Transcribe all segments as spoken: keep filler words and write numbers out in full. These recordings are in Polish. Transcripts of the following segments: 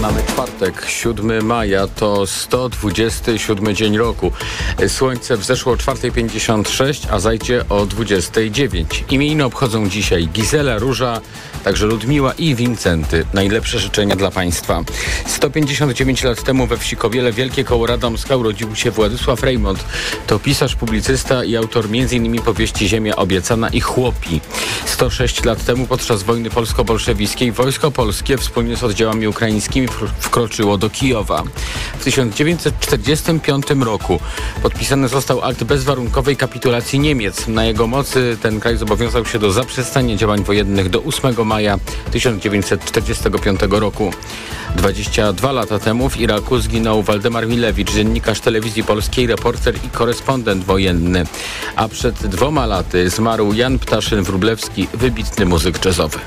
Mamy czwartek, siódmego maja, to sto dwudziesty siódmy dzień roku. Słońce wzeszło o czwarta pięćdziesiąt sześć, a zajdzie o dwudziesta dziewięć. Imieniny obchodzą dzisiaj Gizela, Róża, także Ludmiła i Wincenty. Najlepsze życzenia dla Państwa. sto pięćdziesiąt dziewięć lat temu we wsi Kobiele, Wielkie Koło Radomska, urodził się Władysław Rejmont. To pisarz, publicysta i autor m in powieści Ziemia obiecana i Chłopi. sto sześć lat temu podczas wojny polsko-bolszewickiej Wojsko Polskie wspólnie z oddziałami ukraińskimi wkroczyło do Kijowa. W tysiąc dziewięćset czterdziestym piątym roku podpisany został akt bezwarunkowej kapitulacji Niemiec. Na jego mocy ten kraj zobowiązał się do zaprzestania działań wojennych do ósmego maja tysiąc dziewięćset czterdziestego piątego roku. dwadzieścia dwa lata temu w Iraku zginął Waldemar Milewicz, dziennikarz telewizji polskiej, reporter i korespondent wojenny. A przed dwoma laty zmarł Jan Ptaszyn-Wróblewski, wybitny muzyk jazzowy.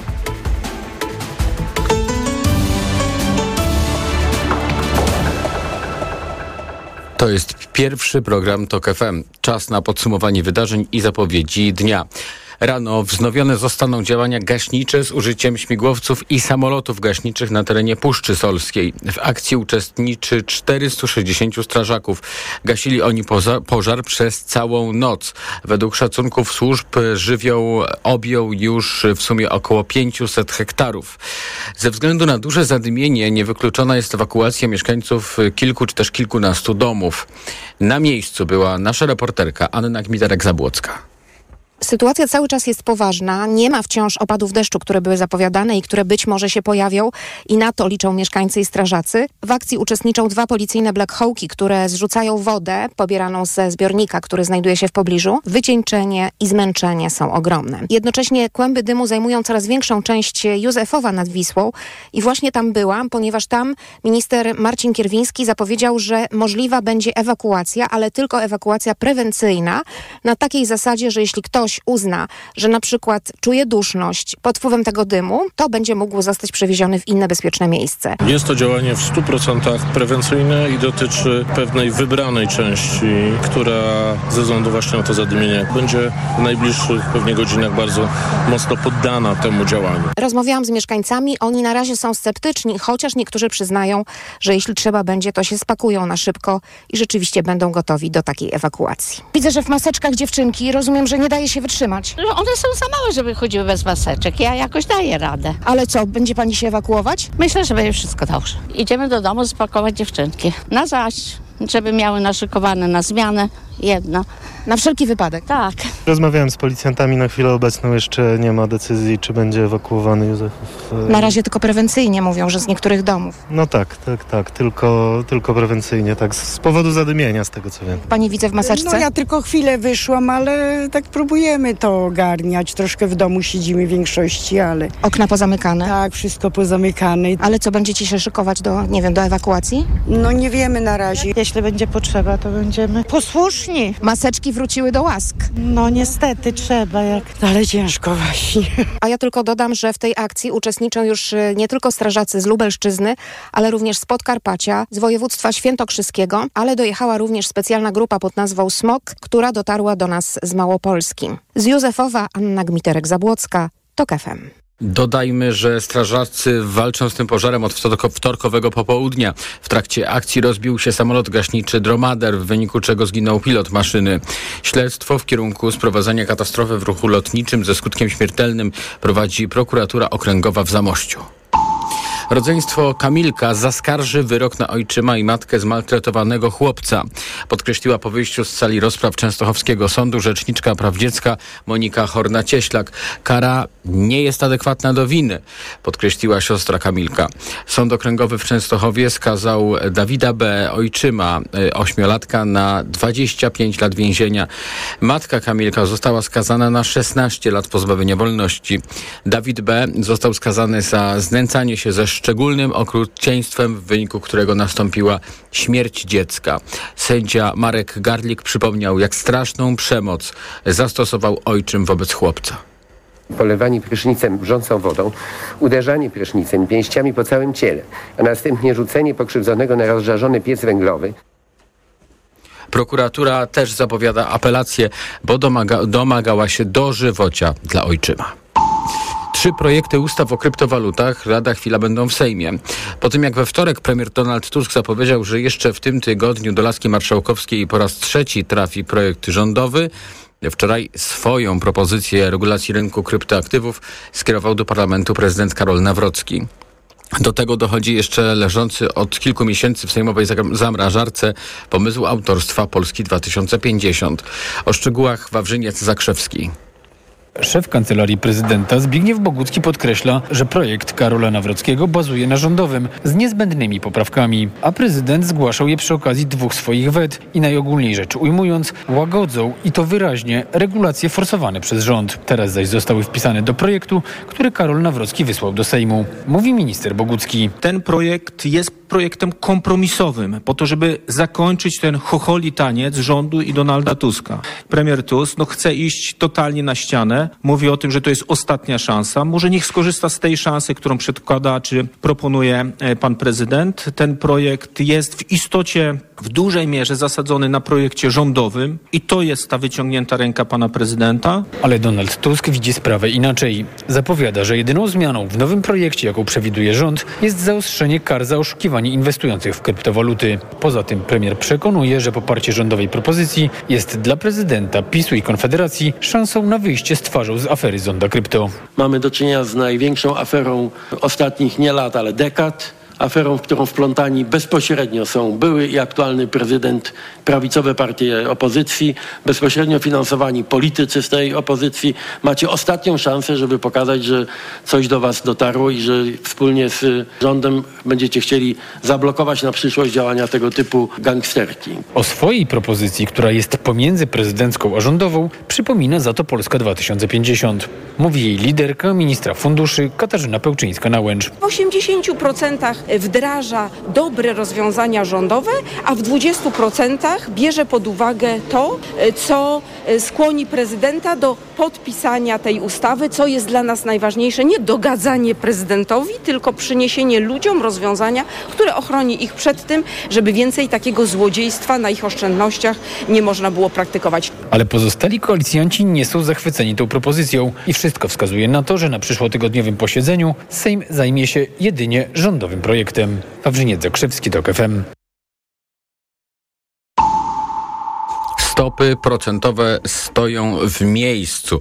To jest pierwszy program TOK F M. Czas na podsumowanie wydarzeń i zapowiedzi dnia. Rano wznowione zostaną działania gaśnicze z użyciem śmigłowców i samolotów gaśniczych na terenie Puszczy Solskiej. W akcji uczestniczy czterystu sześćdziesięciu strażaków. Gasili oni poza- pożar przez całą noc. Według szacunków służb żywioł objął już w sumie około pięćset hektarów. Ze względu na duże zadymienie niewykluczona jest ewakuacja mieszkańców kilku czy też kilkunastu domów. Na miejscu była nasza reporterka Anna Gmiterek-Zabłocka. Sytuacja cały czas jest poważna. Nie ma wciąż opadów deszczu, które były zapowiadane i które być może się pojawią i na to liczą mieszkańcy i strażacy. W akcji uczestniczą dwa policyjne Black Hawki, które zrzucają wodę pobieraną ze zbiornika, który znajduje się w pobliżu. Wycieńczenie i zmęczenie są ogromne. Jednocześnie kłęby dymu zajmują coraz większą część Józefowa nad Wisłą i właśnie tam byłam, ponieważ tam minister Marcin Kierwiński zapowiedział, że możliwa będzie ewakuacja, ale tylko ewakuacja prewencyjna na takiej zasadzie, że jeśli ktoś uzna, że na przykład czuje duszność pod wpływem tego dymu, to będzie mógł zostać przewieziony w inne bezpieczne miejsce. Jest to działanie w stu procentach prewencyjne i dotyczy pewnej wybranej części, która ze względu właśnie na to zadymienie będzie w najbliższych pewnie godzinach bardzo mocno poddana temu działaniu. Rozmawiałam z mieszkańcami, oni na razie są sceptyczni, chociaż niektórzy przyznają, że jeśli trzeba będzie, to się spakują na szybko i rzeczywiście będą gotowi do takiej ewakuacji. Widzę, że w maseczkach dziewczynki, rozumiem, że nie daje się wytrzymać. One są za małe, żeby chodziły bez maseczek. Ja jakoś daję radę. Ale co, będzie pani się ewakuować? Myślę, że będzie wszystko dobrze. Idziemy do domu spakować dziewczynki. Na zaś, żeby miały naszykowane na zmianę jedno. Na wszelki wypadek. Tak. Rozmawiałem z policjantami, na chwilę obecną jeszcze nie ma decyzji, czy będzie ewakuowany Józefów. Na razie tylko prewencyjnie mówią, że z niektórych domów. No tak, tak, tak, tylko, tylko prewencyjnie, tak, z powodu zadymienia, z tego co wiem. Pani widzę w maseczce? No ja tylko chwilę wyszłam, ale tak próbujemy to ogarniać. Troszkę w domu siedzimy w większości, ale... Okna pozamykane? Tak, wszystko pozamykane. Ale co, będziecie się szykować do, nie wiem, do ewakuacji? No nie wiemy na razie. Jeśli będzie potrzeba, to będziemy posłuszni. Maseczki wróciły do łask. No niestety trzeba, jak... Ale ciężko właśnie. A ja tylko dodam, że w tej akcji uczestniczą już nie tylko strażacy z Lubelszczyzny, ale również z Podkarpacia, z województwa świętokrzyskiego, ale dojechała również specjalna grupa pod nazwą SMOK, która dotarła do nas z Małopolski. Z Józefowa Anna Gmiterek-Zabłocka, TOK F M. Dodajmy, że strażacy walczą z tym pożarem od wtorkowego popołudnia. W trakcie akcji rozbił się samolot gaśniczy Dromader, w wyniku czego zginął pilot maszyny. Śledztwo w kierunku sprowadzenia katastrofy w ruchu lotniczym ze skutkiem śmiertelnym prowadzi prokuratura okręgowa w Zamościu. Rodzeństwo Kamilka zaskarży wyrok na ojczyma i matkę zmaltretowanego chłopca. Podkreśliła po wyjściu z sali rozpraw Częstochowskiego Sądu rzeczniczka praw dziecka Monika Horna-Cieślak. Kara nie jest adekwatna do winy, podkreśliła siostra Kamilka. Sąd okręgowy w Częstochowie skazał Dawida B., ojczyma ośmiolatka, na dwadzieścia pięć lat więzienia. Matka Kamilka została skazana na szesnaście lat pozbawienia wolności. Dawid B. został skazany za znęcanie się ze szczególnym okrucieństwem, w wyniku którego nastąpiła śmierć dziecka. Sędzia Marek Garlik przypomniał, jak straszną przemoc zastosował ojczym wobec chłopca. Polewanie prysznicem wrzącą wodą, uderzanie prysznicem pięściami po całym ciele, a następnie rzucenie pokrzywdzonego na rozżarzony piec węglowy. Prokuratura też zapowiada apelację, bo domaga, domagała się dożywocia dla ojczyma. Trzy projekty ustaw o kryptowalutach lada chwila będą w Sejmie. Po tym jak we wtorek premier Donald Tusk zapowiedział, że jeszcze w tym tygodniu do laski marszałkowskiej po raz trzeci trafi projekt rządowy, wczoraj swoją propozycję regulacji rynku kryptoaktywów skierował do parlamentu prezydent Karol Nawrocki. Do tego dochodzi jeszcze leżący od kilku miesięcy w sejmowej zamrażarce pomysł autorstwa Polski dwa tysiące pięćdziesiąt. O szczegółach Wawrzyniec Zakrzewski. Szef Kancelarii Prezydenta Zbigniew Bogucki podkreśla, że projekt Karola Nawrockiego bazuje na rządowym z niezbędnymi poprawkami, a prezydent zgłaszał je przy okazji dwóch swoich wet i najogólniej rzecz ujmując, łagodzą i to wyraźnie regulacje forsowane przez rząd. Teraz zaś zostały wpisane do projektu, który Karol Nawrocki wysłał do Sejmu. Mówi minister Bogucki. Ten projekt jest projektem kompromisowym po to, żeby zakończyć ten chocholi taniec rządu i Donalda Tuska. Premier Tusk no, chce iść totalnie na ścianę. Mówi o tym, że to jest ostatnia szansa. Może niech skorzysta z tej szansy, którą przedkłada czy proponuje pan prezydent. Ten projekt jest w istocie w dużej mierze zasadzony na projekcie rządowym i to jest ta wyciągnięta ręka pana prezydenta. Ale Donald Tusk widzi sprawę inaczej. Zapowiada, że jedyną zmianą w nowym projekcie, jaką przewiduje rząd, jest zaostrzenie kar za oszukiwanie inwestujących w kryptowaluty. Poza tym premier przekonuje, że poparcie rządowej propozycji jest dla prezydenta, PiSu i Konfederacji szansą na wyjście z twarzą z afery Zonda Krypto. Mamy do czynienia z największą aferą ostatnich nie lat, ale dekad. Aferą, w którą wplątani bezpośrednio są były i aktualny prezydent, prawicowe partie opozycji, bezpośrednio finansowani politycy z tej opozycji. Macie ostatnią szansę, żeby pokazać, że coś do was dotarło i że wspólnie z rządem będziecie chcieli zablokować na przyszłość działania tego typu gangsterki. O swojej propozycji, która jest pomiędzy prezydencką a rządową, przypomina za to Polska dwa tysiące pięćdziesiąt. Mówi jej liderka, ministra funduszy Katarzyna Pełczyńska-Nałęcz. W osiemdziesięciu procentach wdraża dobre rozwiązania rządowe, a w dwudziestu procentach bierze pod uwagę to, co skłoni prezydenta do podpisania tej ustawy, co jest dla nas najważniejsze, nie dogadzanie prezydentowi, tylko przyniesienie ludziom rozwiązania, które ochroni ich przed tym, żeby więcej takiego złodziejstwa na ich oszczędnościach nie można było praktykować. Ale pozostali koalicjanci nie są zachwyceni tą propozycją i wszystko wskazuje na to, że na przyszłotygodniowym posiedzeniu Sejm zajmie się jedynie rządowym projektem. Wawrzyniec Zakrzewski, TOK F M. Stopy procentowe stoją w miejscu.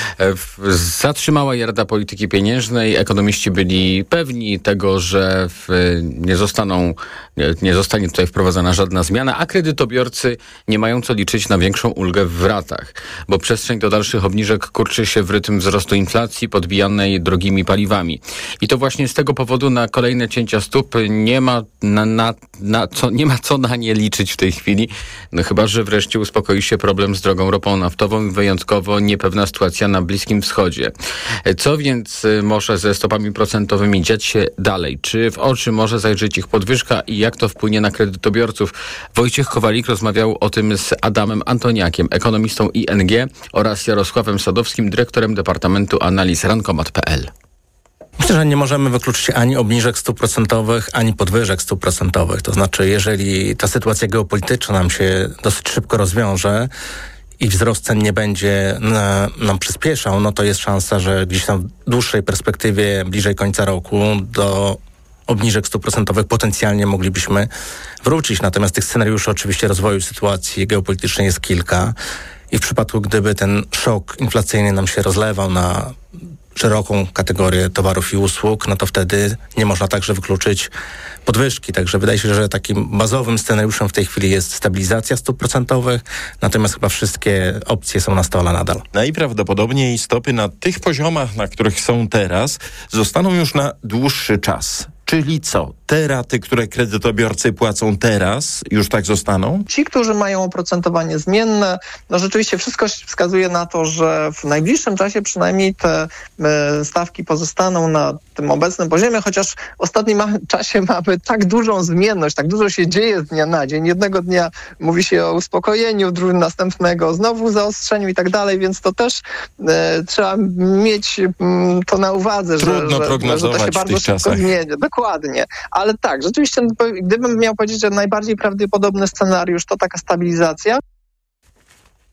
Zatrzymała je Rada Polityki Pieniężnej. Ekonomiści byli pewni tego, że nie zostaną, nie zostanie tutaj wprowadzona żadna zmiana, a kredytobiorcy nie mają co liczyć na większą ulgę w ratach, bo przestrzeń do dalszych obniżek kurczy się w rytm wzrostu inflacji podbijanej drogimi paliwami. I to właśnie z tego powodu na kolejne cięcia stóp nie ma, na, na, na co, nie ma co na nie liczyć w tej chwili, no chyba że wreszcie uspokoi się problem z drogą ropą naftową i wyjątkowo niepewna sytuacja na Bliskim Wschodzie. Co więc może ze stopami procentowymi dziać się dalej? Czy w oczy może zajrzeć ich podwyżka i jak to wpłynie na kredytobiorców? Wojciech Kowalik rozmawiał o tym z Adamem Antoniakiem, ekonomistą I N G oraz Jarosławem Sadowskim, dyrektorem Departamentu Analiz rankomat kropka p l. Myślę, że nie możemy wykluczyć ani obniżek stóp procentowych, ani podwyżek stóp procentowych. To znaczy, jeżeli ta sytuacja geopolityczna nam się dosyć szybko rozwiąże i wzrost cen nie będzie na, nam przyspieszał, no to jest szansa, że gdzieś tam w dłuższej perspektywie, bliżej końca roku do obniżek stóp procentowych potencjalnie moglibyśmy wrócić. Natomiast tych scenariuszy oczywiście rozwoju sytuacji geopolitycznej jest kilka i w przypadku, gdyby ten szok inflacyjny nam się rozlewał na szeroką kategorię towarów i usług, no to wtedy nie można także wykluczyć podwyżki. Także wydaje się, że takim bazowym scenariuszem w tej chwili jest stabilizacja stóp procentowych, natomiast chyba wszystkie opcje są na stole nadal. Najprawdopodobniej stopy na tych poziomach, na których są teraz, zostaną już na dłuższy czas. Czyli co? Te raty, które kredytobiorcy płacą teraz, już tak zostaną? Ci, którzy mają oprocentowanie zmienne, no rzeczywiście wszystko wskazuje na to, że w najbliższym czasie przynajmniej te e, stawki pozostaną na tym obecnym poziomie, chociaż w ostatnim ma- czasie mamy tak dużą zmienność, tak dużo się dzieje z dnia na dzień. Jednego dnia mówi się o uspokojeniu, drugiego następnego znowu zaostrzeniu i tak dalej, więc to też e, trzeba mieć m, to na uwadze, Trudno że, prognozować że to się bardzo szybko czasach. zmienia. Dokładnie. Ale tak, rzeczywiście, gdybym miał powiedzieć, że najbardziej prawdopodobny scenariusz to taka stabilizacja.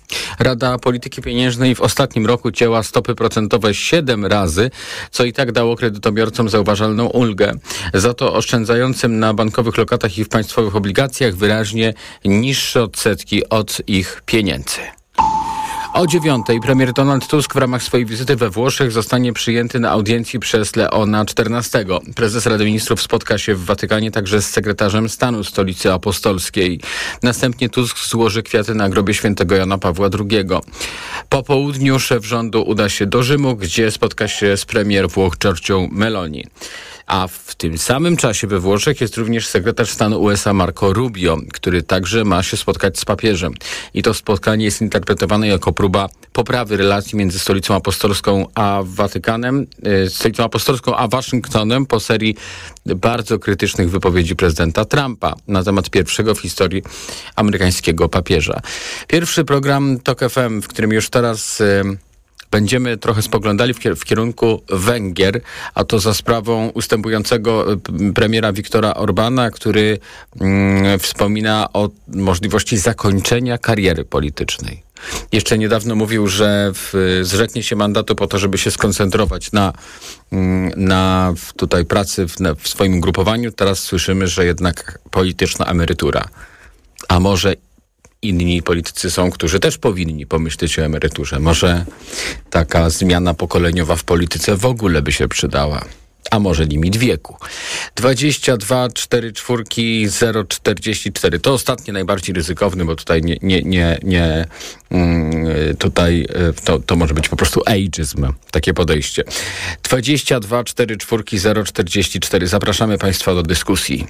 Rada Polityki Pieniężnej w ostatnim roku cięła stopy procentowe siedem razy, co i tak dało kredytobiorcom zauważalną ulgę. Za to oszczędzającym na bankowych lokatach i w państwowych obligacjach wyraźnie niższe odsetki od ich pieniędzy. O dziewiątej premier Donald Tusk w ramach swojej wizyty we Włoszech zostanie przyjęty na audiencji przez Leona czternastego. Prezes Rady Ministrów spotka się w Watykanie także z sekretarzem stanu Stolicy Apostolskiej. Następnie Tusk złoży kwiaty na grobie świętego Jana Pawła drugiego. Po południu szef rządu uda się do Rzymu, gdzie spotka się z premier Włoch Giorgią Meloni. A w tym samym czasie we Włoszech jest również sekretarz stanu U S A Marco Rubio, który także ma się spotkać z papieżem. I to spotkanie jest interpretowane jako próba poprawy relacji między Stolicą Apostolską a Watykanem, yy, Stolicą Apostolską a Waszyngtonem po serii bardzo krytycznych wypowiedzi prezydenta Trumpa na temat pierwszego w historii amerykańskiego papieża. Pierwszy program Tok F M, w którym już teraz... Yy, Będziemy trochę spoglądali w, kier- w kierunku Węgier, a to za sprawą ustępującego premiera Viktora Orbana, który mm, wspomina o możliwości zakończenia kariery politycznej. Jeszcze niedawno mówił, że w, zrzeknie się mandatu po to, żeby się skoncentrować na, na tutaj pracy w, na, w swoim ugrupowaniu. Teraz słyszymy, że jednak polityczna emerytura. A może inni politycy są, którzy też powinni pomyśleć o emeryturze. Może taka zmiana pokoleniowa w polityce w ogóle by się przydała. A może limit wieku. dwadzieścia dwa cztery cztery zero czterdzieści cztery. To ostatnie najbardziej ryzykowny, bo tutaj nie, nie, nie, nie tutaj to, to może być po prostu ageism, takie podejście. dwadzieścia dwa cztery cztery zero czterdzieści cztery. Zapraszamy Państwa do dyskusji.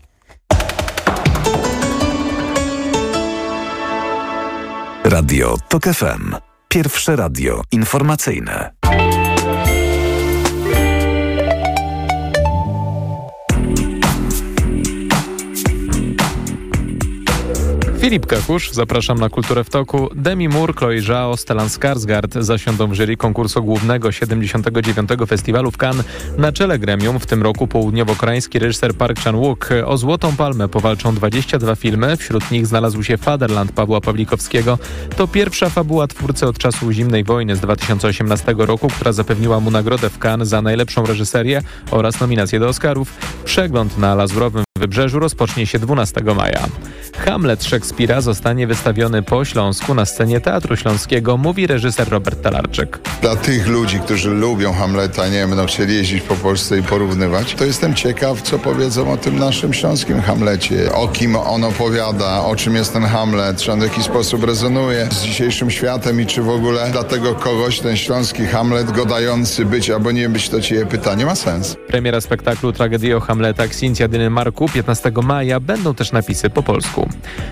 Radio Tok F M. Pierwsze radio informacyjne. Filip Kakusz, zapraszam na Kulturę w Toku. Demi Moore, Chloe Zhao, Stellan Skarsgård zasiądą w jury konkursu głównego siedemdziesiątego dziewiątego Festiwalu w Cannes. Na czele gremium w tym roku południowo-koreański reżyser Park Chan-wook. O Złotą Palmę powalczą dwadzieścia dwa filmy, wśród nich znalazł się Fatherland Pawła Pawlikowskiego. To pierwsza fabuła twórcy od czasu Zimnej Wojny z dwa tysiące osiemnastego roku, która zapewniła mu nagrodę w Cannes za najlepszą reżyserię oraz nominację do Oscarów. Przegląd na Lazurowym Wybrzeżu rozpocznie się dwunastego maja. Hamlet Szekspira zostanie wystawiony po Śląsku na scenie Teatru Śląskiego, mówi reżyser Robert Talarczyk. Dla tych ludzi, którzy lubią Hamleta, nie będą chcieli jeździć po Polsce i porównywać, to jestem ciekaw, co powiedzą o tym naszym śląskim Hamlecie. O kim on opowiada, o czym jest ten Hamlet, czy on w jakiś sposób rezonuje z dzisiejszym światem i czy w ogóle dla tego kogoś ten śląski Hamlet godający być albo nie być, to ciebie pytanie ma sens. Premiera spektaklu Tragedia Hamleta Księcia Dynemarku piętnastego maja, będą też napisy po polsku.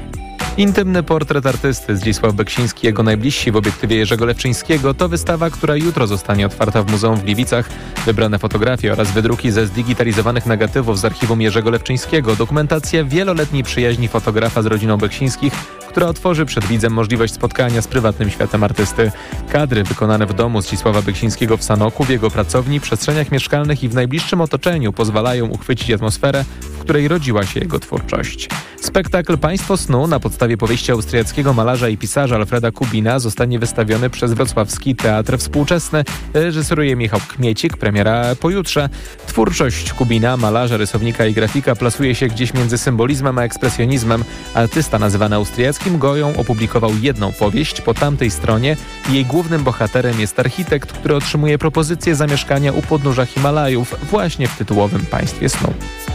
Intymny portret artysty Zdzisław Beksiński, jego najbliżsi w obiektywie Jerzego Lewczyńskiego to wystawa, która jutro zostanie otwarta w Muzeum w Gliwicach. Wybrane fotografie oraz wydruki ze zdigitalizowanych negatywów z archiwum Jerzego Lewczyńskiego. Dokumentacja wieloletniej przyjaźni fotografa z rodziną Beksińskich, która otworzy przed widzem możliwość spotkania z prywatnym światem artysty. Kadry wykonane w domu Zdzisława Beksińskiego w Sanoku, w jego pracowni, przestrzeniach mieszkalnych i w najbliższym otoczeniu pozwalają uchwycić atmosferę, w której rodziła się jego twórczość. Spektakl Państwo snu na podstawie powieści austriackiego malarza i pisarza Alfreda Kubina zostanie wystawiony przez Wrocławski Teatr Współczesny. Reżyseruje Michał Kmiecik, premiera pojutrze. Twórczość Kubina, malarza, rysownika i grafika plasuje się gdzieś między symbolizmem a ekspresjonizmem. Artysta nazywany austriackim Goją opublikował jedną powieść, po tamtej stronie jej głównym bohaterem jest architekt, który otrzymuje propozycję zamieszkania u podnóża Himalajów właśnie w tytułowym Państwie snu.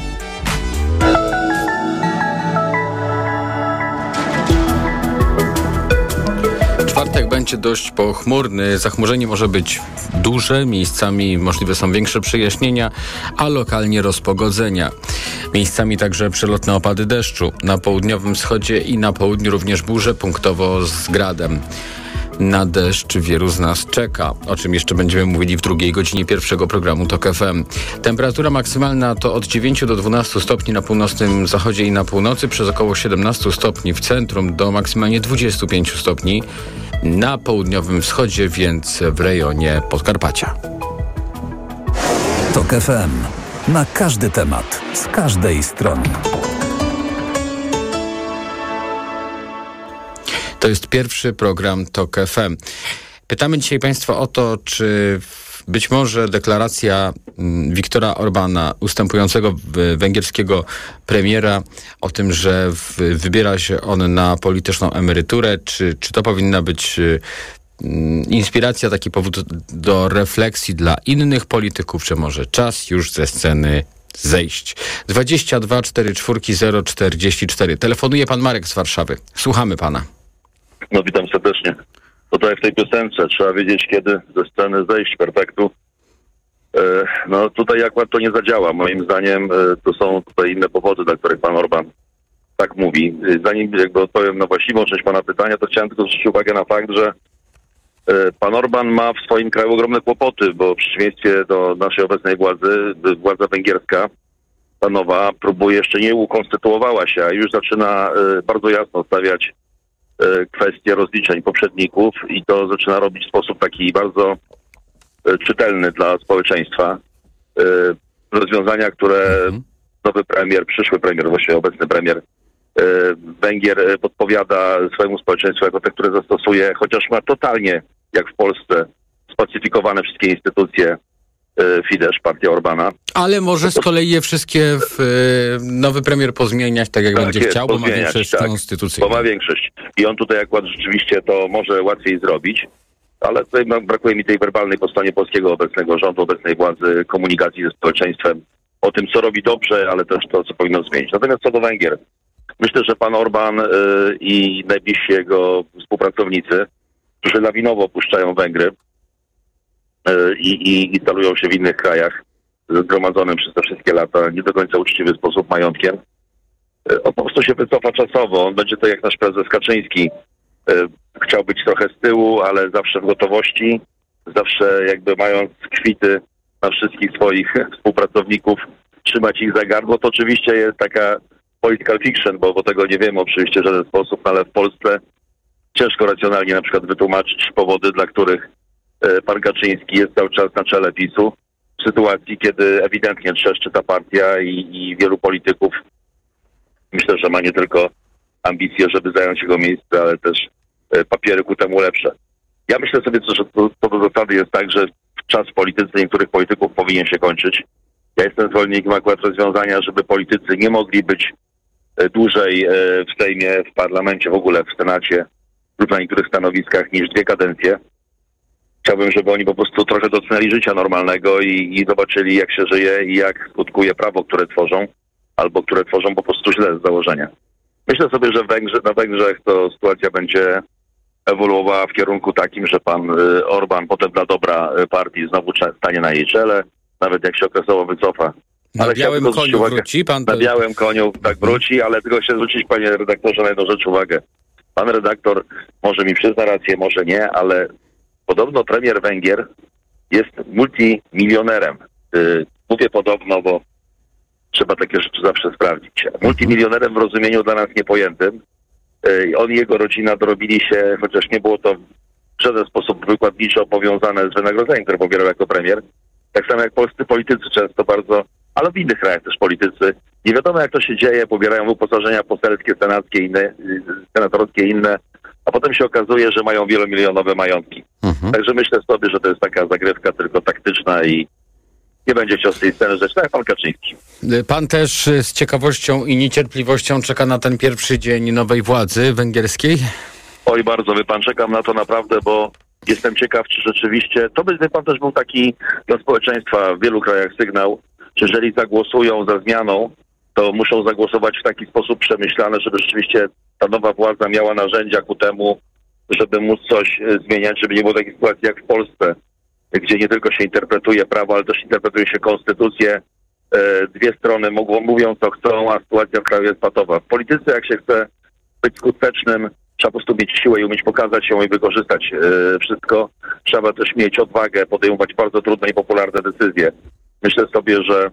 Czwartek będzie dość pochmurny. Zachmurzenie może być duże, miejscami możliwe są większe przejaśnienia, a lokalnie rozpogodzenia. Miejscami także przelotne opady deszczu. Na południowym wschodzie i na południu również burze, punktowo z gradem. Na deszcz wielu z nas czeka, o czym jeszcze będziemy mówili w drugiej godzinie pierwszego programu Tok F M. Temperatura maksymalna to od dziewięciu do dwunastu stopni na północnym zachodzie i na północy, przez około siedemnastu stopni w centrum do maksymalnie dwudziestu pięciu stopni na południowym wschodzie, więc w rejonie Podkarpacia. Tok F M. Na każdy temat, z każdej strony. To jest pierwszy program TOK F M. Pytamy dzisiaj Państwa o to, czy być może deklaracja Viktora Orbana, ustępującego węgierskiego premiera, o tym, że wybiera się on na polityczną emeryturę, czy, czy to powinna być inspiracja, taki powód do refleksji dla innych polityków, czy może czas już ze sceny zejść. dwadzieścia dwa czterdzieści cztery zero czterdzieści cztery. Telefonuje pan Marek z Warszawy. Słuchamy pana. No witam serdecznie. To tak jak w tej piosence, trzeba wiedzieć, kiedy ze sceny zejść, perfektu. E, no tutaj akurat to nie zadziała. Moim zdaniem e, to są tutaj inne powody, dla których pan Orban tak mówi. Zanim jakby odpowiem na właściwą część pana pytania, to chciałem tylko zwrócić uwagę na fakt, że e, pan Orban ma w swoim kraju ogromne kłopoty, bo w przeciwieństwie do naszej obecnej władzy, władza węgierska, ta nowa, próbuje, jeszcze nie ukonstytuowała się, a już zaczyna e, bardzo jasno stawiać kwestie rozliczeń poprzedników i to zaczyna robić w sposób taki bardzo czytelny dla społeczeństwa. Rozwiązania, które nowy premier, przyszły premier, właściwie obecny premier Węgier podpowiada swojemu społeczeństwu jako te, które zastosuje, chociaż ma totalnie, jak w Polsce, spacyfikowane wszystkie instytucje Fidesz, partia Orbana. Ale może z kolei je wszystkie w, nowy premier pozmieniać tak, jak tak będzie jest, chciał, bo ma większość tak, konstytucyjną. Bo ma większość. I on tutaj akurat rzeczywiście to może łatwiej zrobić, ale tutaj brakuje mi tej werbalnej po stronie polskiego obecnego rządu, obecnej władzy, komunikacji ze społeczeństwem o tym, co robi dobrze, ale też to, co powinno zmienić. Natomiast co do Węgier, myślę, że pan Orban y, i najbliżsi jego współpracownicy, którzy lawinowo opuszczają Węgry, I, i instalują się w innych krajach zgromadzonym przez te wszystkie lata nie do końca uczciwy sposób majątkiem. On po prostu się wycofa czasowo. On będzie to jak nasz prezes Kaczyński. Chciał być trochę z tyłu, ale zawsze w gotowości, zawsze jakby mając kwity na wszystkich swoich współpracowników, trzymać ich za gardło. To oczywiście jest taka political fiction, bo, bo tego nie wiemy oczywiście w żaden sposób, ale w Polsce ciężko racjonalnie na przykład wytłumaczyć powody, dla których pan Kaczyński jest cały czas na czele PiS-u w sytuacji, kiedy ewidentnie trzeszczy ta partia i, i wielu polityków, myślę, że ma nie tylko ambicje, żeby zająć jego miejsce, ale też papiery ku temu lepsze. Ja myślę sobie, że to, to do zasady jest tak, że czas w polityce niektórych polityków powinien się kończyć. Ja jestem zwolennikiem akurat rozwiązania, żeby politycy nie mogli być dłużej w Sejmie, w parlamencie, w ogóle w Senacie lub na niektórych stanowiskach niż dwie kadencje. Chciałbym, żeby oni po prostu trochę dotknęli życia normalnego i, i zobaczyli, jak się żyje i jak skutkuje prawo, które tworzą, albo które tworzą po prostu źle z założenia. Myślę sobie, że w Węgrzech, na Węgrzech to sytuacja będzie ewoluowała w kierunku takim, że pan y, Orban potem dla dobra partii znowu stanie na jej czele, nawet jak się okresowo wycofa. Na ale białym koniu uwagę, wróci pan? To... Na białym koniu tak wróci, ale tylko się zwrócić, panie redaktorze, na jedną rzecz uwagę. Pan redaktor może mi przyzna rację, może nie, ale podobno premier Węgier jest multimilionerem. Yy, mówię podobno, bo trzeba takie rzeczy zawsze sprawdzić. Multimilionerem w rozumieniu dla nas niepojętym. Yy, on i jego rodzina dorobili się, chociaż nie było to w żaden sposób wykładniczo powiązane z wynagrodzeniem, które pobierał jako premier. Tak samo jak polscy politycy często bardzo, ale w innych krajach też politycy. Nie wiadomo, jak to się dzieje, pobierają uposażenia poselskie, senackie, inne, senatorskie, inne, a potem się okazuje, że mają wielomilionowe majątki. Mhm. Także myślę sobie, że to jest taka zagrywka tylko taktyczna i nie będzie chciał z tej sceny rzeczy, tak jak pan Kaczyński. Pan też z ciekawością i niecierpliwością czeka na ten pierwszy dzień nowej władzy węgierskiej? Oj, bardzo, wie pan, czekam na to naprawdę, bo jestem ciekaw, czy rzeczywiście, to by, wie pan, też był taki dla społeczeństwa w wielu krajach sygnał, że jeżeli zagłosują za zmianą, to muszą zagłosować w taki sposób przemyślany, żeby rzeczywiście ta nowa władza miała narzędzia ku temu, żeby móc coś zmieniać, żeby nie było takiej sytuacji jak w Polsce, gdzie nie tylko się interpretuje prawo, ale też interpretuje się konstytucję. Dwie strony mogą, mówią co chcą, a sytuacja w kraju jest patowa. W polityce, jak się chce być skutecznym, trzeba po prostu mieć siłę i umieć pokazać ją i wykorzystać wszystko. Trzeba też mieć odwagę, podejmować bardzo trudne i popularne decyzje. Myślę sobie, że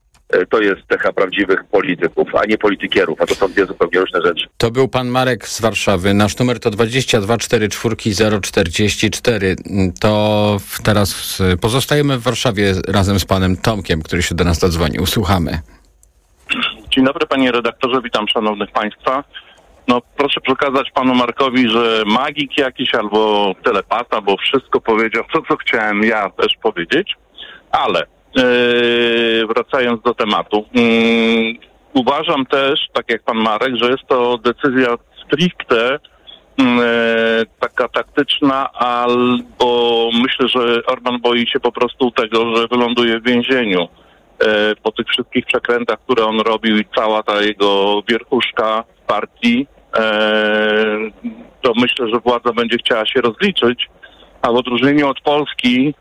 to jest cecha prawdziwych polityków, a nie politykierów, a to są dwie zupełnie różne rzeczy. To był pan Marek z Warszawy. Nasz numer to dwadzieścia dwa czterdzieści cztery zero czterdzieści cztery. To teraz pozostajemy w Warszawie razem z panem Tomkiem, który się do nas dodzwonił. Słuchamy. Dzień dobry, panie redaktorze, witam szanownych państwa. no proszę przekazać panu Markowi, że magik jakiś albo telepata, bo wszystko powiedział to, co chciałem ja też powiedzieć, ale yy, wracając do tematu, yy, uważam też, tak jak pan Marek, że jest to decyzja stricte yy, taka taktyczna, albo myślę, że Orban boi się po prostu tego, że wyląduje w więzieniu yy, po tych wszystkich przekrętach, które on robił i cała ta jego wierchuszka partii. To myślę, że władza będzie chciała się rozliczyć, a w odróżnieniu od Polski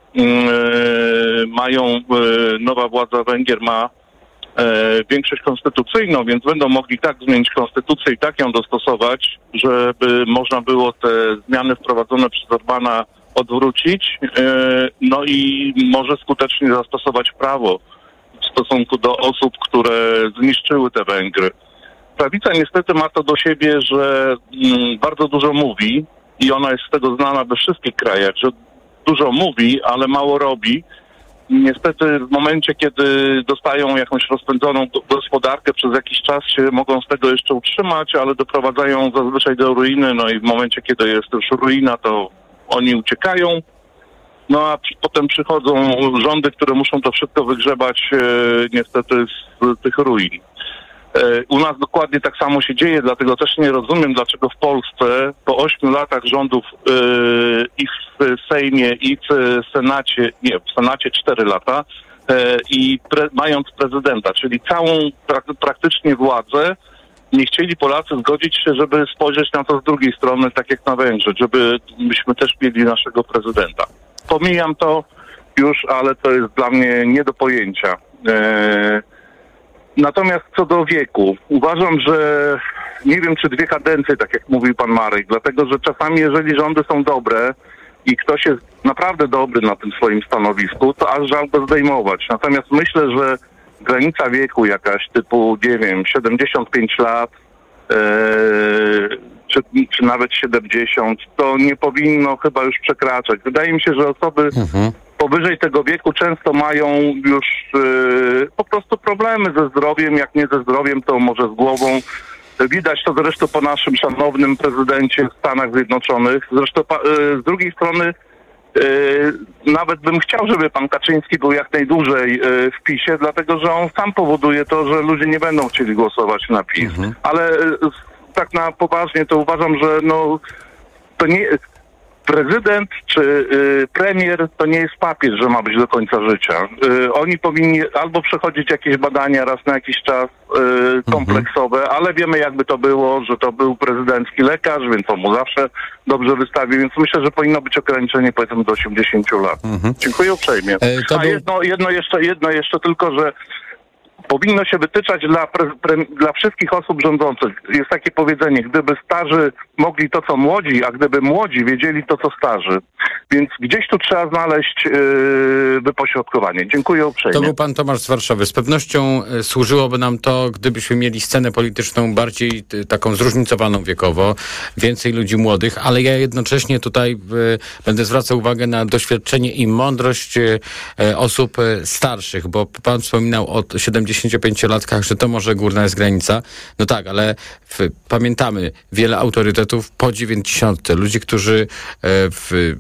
mają, nowa władza Węgier ma większość konstytucyjną, więc będą mogli tak zmienić konstytucję i tak ją dostosować, żeby można było te zmiany wprowadzone przez Orbana odwrócić, no i może skutecznie zastosować prawo w stosunku do osób, które zniszczyły te Węgry. Prawica niestety ma to do siebie, że mm, bardzo dużo mówi i ona jest z tego znana we wszystkich krajach, że dużo mówi, ale mało robi. Niestety w momencie, kiedy dostają jakąś rozpędzoną gospodarkę, przez jakiś czas się mogą z tego jeszcze utrzymać, ale doprowadzają zazwyczaj do ruiny, no i w momencie, kiedy jest już ruina, to oni uciekają. No a przy, potem przychodzą rządy, które muszą to wszystko wygrzebać e, niestety z tych ruin. U nas dokładnie tak samo się dzieje, dlatego też nie rozumiem, dlaczego w Polsce po ośmiu latach rządów yy, i w Sejmie, i w Senacie, nie, w Senacie cztery lata, yy, i pre, mając prezydenta, czyli całą prak- praktycznie władzę, nie chcieli Polacy zgodzić się, żeby spojrzeć na to z drugiej strony, tak jak na Węgrzech, żeby myśmy też mieli naszego prezydenta. Pomijam to już, ale to jest dla mnie nie do pojęcia. Yy, Natomiast co do wieku, uważam, że nie wiem, czy dwie kadencje, tak jak mówił pan Marek, dlatego że czasami jeżeli rządy są dobre i ktoś jest naprawdę dobry na tym swoim stanowisku, to aż żal go zdejmować. Natomiast myślę, że granica wieku jakaś typu, nie wiem, siedemdziesiąt pięć lat, yy, czy, czy nawet siedemdziesiąt, to nie powinno chyba już przekraczać. Wydaje mi się, że osoby mhm. powyżej tego wieku często mają już yy, po prostu problemy ze zdrowiem, jak nie ze zdrowiem, to może z głową. Widać to zresztą po naszym szanownym prezydencie w Stanach Zjednoczonych. Zresztą yy, z drugiej strony yy, nawet bym chciał, żeby pan Kaczyński był jak najdłużej yy, w PiSie, dlatego że on sam powoduje to, że ludzie nie będą chcieli głosować na PiS. Mhm. Ale yy, tak na poważnie to uważam, że no to nie... Prezydent czy y, premier to nie jest papież, że ma być do końca życia. Y, oni powinni albo przechodzić jakieś badania raz na jakiś czas y, kompleksowe, mhm. ale wiemy jakby to było, że to był prezydencki lekarz, więc on mu zawsze dobrze wystawił, więc myślę, że powinno być ograniczenie powiedzmy do osiemdziesięciu lat. Mhm. Dziękuję uprzejmie. E, A był... jedno, jedno, jeszcze, jedno jeszcze tylko, że powinno się wytyczać dla, pre, pre, dla wszystkich osób rządzących. Jest takie powiedzenie, gdyby starzy mogli to, co młodzi, a gdyby młodzi wiedzieli to, co starzy. Więc gdzieś tu trzeba znaleźć yy, wypośrodkowanie. Dziękuję uprzejmie. To był pan Tomasz z Warszawy. Z pewnością służyłoby nam to, gdybyśmy mieli scenę polityczną bardziej y, taką zróżnicowaną wiekowo, więcej ludzi młodych, ale ja jednocześnie tutaj y, będę zwracał uwagę na doświadczenie i mądrość y, osób y, starszych, bo pan wspominał o siedemdziesięciopięciolatkach, że to może górna jest granica. No tak, ale w, pamiętamy wiele autorytetów po dziewięćdziesiątce, ludzi, którzy y, w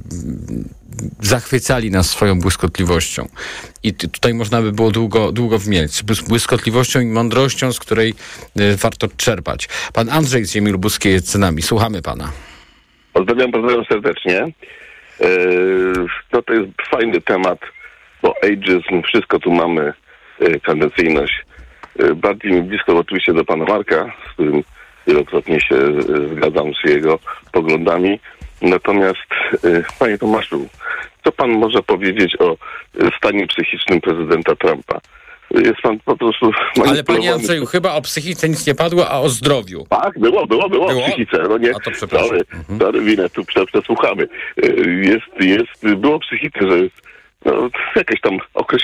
zachwycali nas swoją błyskotliwością. I t- tutaj można by było długo, długo wymieniać. Błyskotliwością i mądrością, z której y, warto czerpać. Pan Andrzej z Ziemi Lubuskiej jest z nami. Słuchamy pana. Pozdrawiam, pozdrawiam serdecznie. Yy, no to jest fajny temat, bo ageism, wszystko tu mamy, yy, kadencyjność. Yy, bardziej mi blisko oczywiście do pana Marka, z którym wielokrotnie się yy, zgadzam z jego poglądami. Natomiast, yy, panie Tomaszu, co pan może powiedzieć o yy, stanie psychicznym prezydenta Trumpa? Jest pan po prostu... Ale panie Andrzeju, chyba o psychice nic nie padło, a o zdrowiu. Tak, było, było, było, było? o psychice. No nie, a to przepraszam. Sorry, mhm. sorry, winę, tu przesłuchamy. Jest, jest, było o psychice, że no, jakieś tam określone